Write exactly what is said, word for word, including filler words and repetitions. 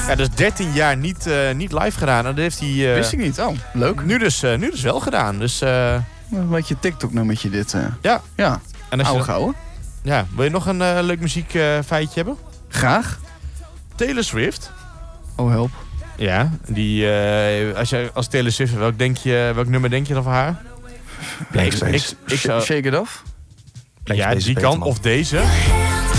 Ja, dus dertien jaar niet, uh, niet live gedaan. Dat heeft hij... Uh, Wist ik niet. Oh, leuk. Nu dus, uh, nu dus wel gedaan. Dus, uh, een beetje TikTok-nummertje dit. Uh. Ja. Ja, en als oude je, gouden. Ja, wil je nog een uh, leuk muziekfeitje uh, hebben? Graag. Taylor Swift. Oh, help. Ja, die, uh, als je als Taylor Swift, welk, denk je, welk nummer denk je dan van haar? Blank ik, ik, ik zou... Shake It Off? Ja, die kan. Of deze.